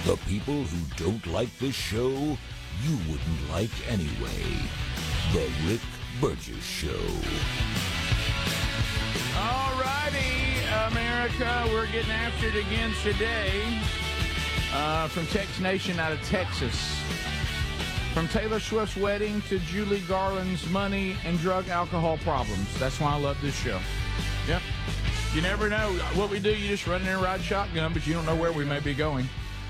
The people who don't like the show, you wouldn't like anyway. The Rick Burgess Show. All righty, America, we're getting after it again today. From Tex Nation out of Texas. From Taylor Swift's wedding to Julie Garland's money and drug alcohol problems. That's why I love this show. Yep. You never know what we do. You just run in and ride shotgun, but you don't know where we may be going.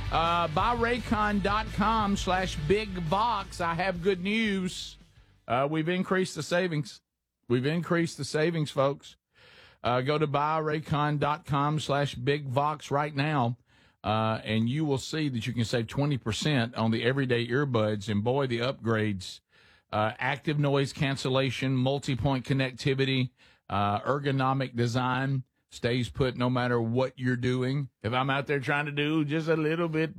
BuyRaycon.com/bigbox. I have good news. We've increased the savings. We've increased the savings, folks. Go to BuyRaycon.com/bigbox right now, and you will see that you can save 20% on the everyday earbuds. And boy, the upgrades, active noise cancellation, multi-point connectivity, ergonomic design, stays put no matter what you're doing. If I'm out there trying to do just a little bit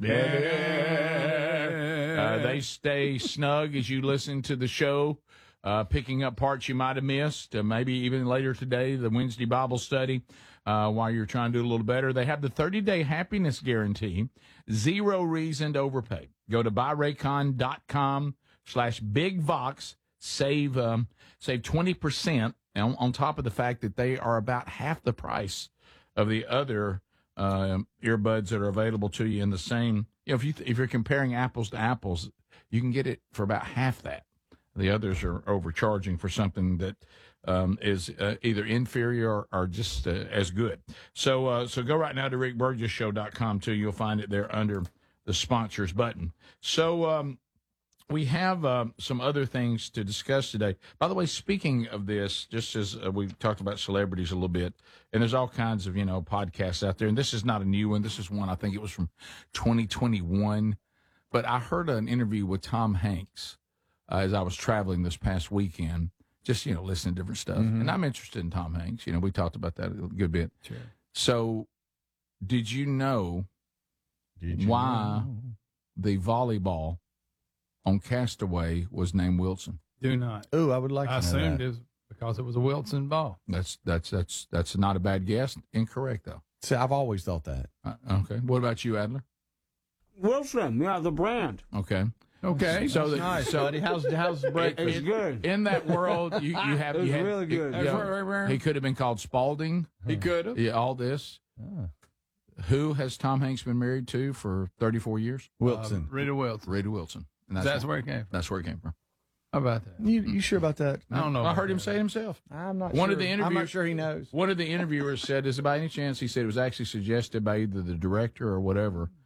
better, they stay snug as you listen to the show, picking up parts you might have missed, maybe even later today, the Wednesday Bible study, while you're trying to do a little better. They have the 30-day happiness guarantee, zero reason to overpay. Go to BuyRaycon.com/bigvox, save 20%. On top of the fact that they are about half the price of the other earbuds that are available to you in the same. You know, if you're comparing apples to apples, you can get it for about half that. The others are overcharging for something that is either inferior or just as good. So go right now to rickburgesshow.com too. You'll find it there under the sponsors button. So we have some other things to discuss today. By the way, speaking of this, just as we talked about celebrities a little bit, and there's all kinds of, podcasts out there, and this is not a new one. This is one, I think it was from 2021. But I heard an interview with Tom Hanks as I was traveling this past weekend, just, listening to different stuff. Mm-hmm. And I'm interested in Tom Hanks. We talked about that a good bit. Sure. So did you know why the volleyball on Castaway was named Wilson? Do not. Ooh, I would like to know that. I assumed it was because it was a Wilson ball. That's not a bad guess. Incorrect, though. See, I've always thought that. Okay. What about you, Adler? Wilson, yeah, the brand. Okay. So Nice, buddy. How's the breakfast? It's good. In that world, you have... It's you had, really good. He could have been called Spalding. He could have. Yeah, all this. Who has Tom Hanks been married to for 34 years? Wilson. Rita Wilson. Rita Wilson. And That's where it came from. That's where it came from. How about that? You sure about that? I don't know. I heard him say it himself. I'm not One sure. of the interviewers, I'm not sure he knows. One of the interviewers said, is it by any chance, he said it was actually suggested by either the director or whatever,